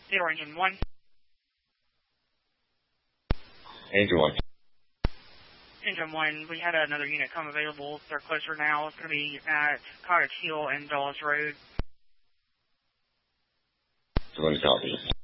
Theodore Engine 1. Engine 1. Engine 1, we had another unit come available. They're closer now. It's going to be at Cottage Hill and Dawes Road. So let me copy.